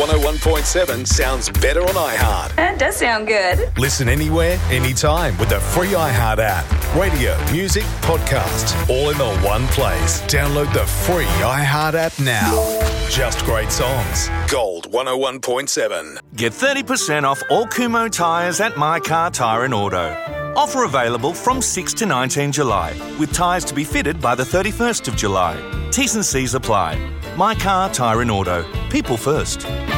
101.7 sounds better on iHeart. That does sound good. Listen anywhere, anytime with the free iHeart app. Radio, music, podcasts, all in the one place. Download the free iHeart app now. Just great songs. Gold 101.7. Get 30% off all Kumho tyres at My Car Tyre and Auto. Offer available from 6 to 19 July, with tyres to be fitted by the 31st of July. T's and C's apply. My Car Tyre and Auto. People first.